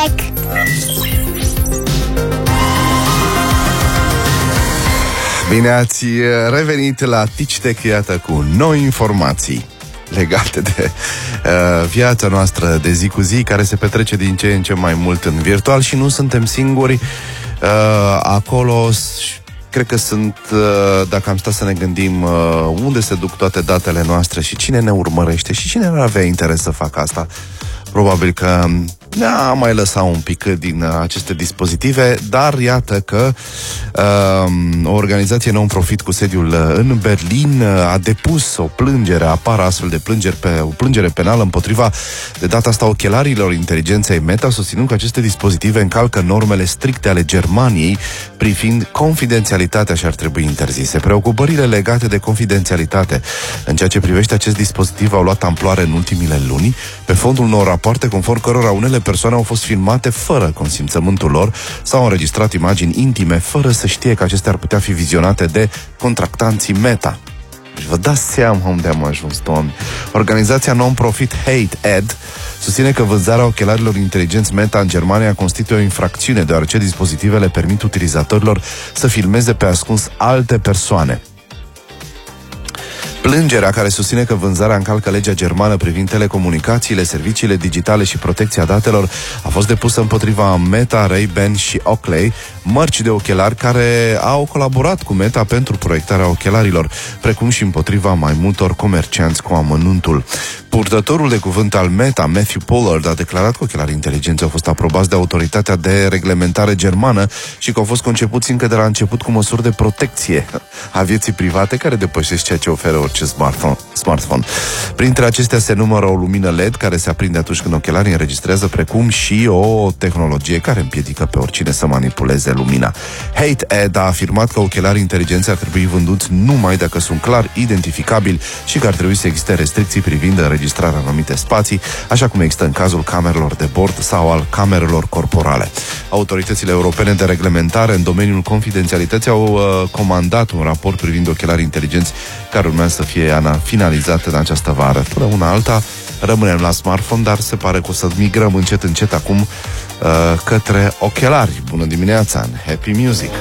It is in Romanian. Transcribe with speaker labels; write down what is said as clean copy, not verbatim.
Speaker 1: Tech.
Speaker 2: Bine ați revenit la Teach Tech, iată, cu noi informații legate de viața noastră de zi cu zi, care se petrece din ce în ce mai mult în virtual și nu suntem singuri acolo. Cred că sunt, dacă am stat să ne gândim unde se duc toate datele noastre și cine ne urmărește și cine ar avea interes să facă asta, probabil că ne-a mai lăsat un pic din aceste dispozitive, dar iată că o organizație non-profit cu sediul în Berlin a depus o plângere, apară astfel de plângeri, o plângere penală împotriva, de data asta, ochelarilor inteligenței Meta, susținând că aceste dispozitive încalcă normele stricte ale Germaniei privind confidențialitatea și ar trebui interzise. Preocupările legate de confidențialitate în ceea ce privește acest dispozitiv au luat amploare în ultimile luni, pe fondul unor rapoarte conform cărora unele persoane au fost filmate fără consimțământul lor sau au înregistrat imagini intime fără să știe că acestea ar putea fi vizionate de contractanții Meta. Deci vă dați seama unde am ajuns, doamne. Organizația non-profit Hate Ed susține că vânzarea ochelarilor inteligenți Meta în Germania constituie o infracțiune, deoarece dispozitivele permit utilizatorilor să filmeze pe ascuns alte persoane. Plângerea, care susține că vânzarea încalcă legea germană privind telecomunicațiile, serviciile digitale și protecția datelor, a fost depusă împotriva Meta, Ray-Ban și Oakley, mărci de ochelari care au colaborat cu Meta pentru proiectarea ochelarilor, precum și împotriva mai multor comercianți cu amănuntul. Purtătorul de cuvânt al Meta, Matthew Pollard, a declarat că ochelarii inteligenți au fost aprobați de autoritatea de reglementare germană și că au fost concepuți încă de la început cu măsuri de protecție a vieții private care depășesc ceea ce oferă orice smartphone. Printre acestea se numără o lumină LED care se aprinde atunci când ochelarii înregistrează, precum și o tehnologie care împiedică pe oricine să manipuleze lumina. Hate Ed a afirmat că ochelarii inteligenți ar trebui vânduți numai dacă sunt clar identificabili și că ar trebui să existe restricții privind înregistrarea în anumite spații, așa cum există în cazul camerelor de bord sau al camerelor corporale. Autoritățile europene de reglementare în domeniul confidențialității au comandat un raport privind ochelarii inteligenți care urmează să fie finalizat în această vară. Până una alta rămânem la smartphone, dar se pare că o să migrăm încet acum către ochelari. Bună dimineața în Happy Music!